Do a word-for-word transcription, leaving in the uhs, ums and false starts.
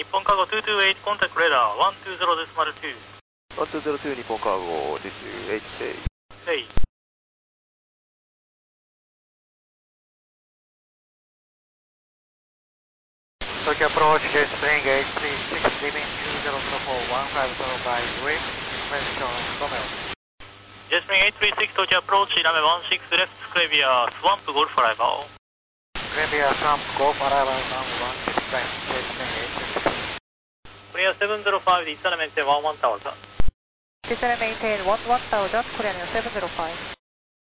本カーゴにーにーはち、コンタクトレーダーいちにーゼロデシマルに。 いちにーゼロに、日本カーゴにーはち、 はい。 Tokyo approach, jet spring eight three six, leaving two zero zero four one five zero by wind, question Romeo. Jetspring eight three six, Tokyo approach, runway one six left, Clavia, Swamp, Golf arrival. Columbia Swamp, Golf arrival, runway one six left, jetspring eight three six. Korea seven zero five, descend and maintain one one tower, sir. Descend and maintain one one tower, Korea seven zero five.